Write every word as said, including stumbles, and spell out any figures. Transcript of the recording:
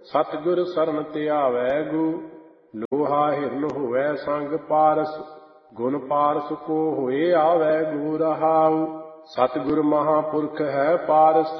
ਸਤਿਗੁਰ ਸਰਨ ਧਿਆਵੈ ਗੋ। ਲੋਹਾ ਹਿਰਨ ਹੋਵੈ ਸੰਗ ਪਾਰਸ, ਗੁਣ ਪਾਰਸ ਕੋ ਹੋਏ ਆਵੈ ਗੋ ਰਹਾਉ। ਸਤਿਗੁਰ ਮਹਾਂਪੁਰਖ ਹੈ ਪਾਰਸ,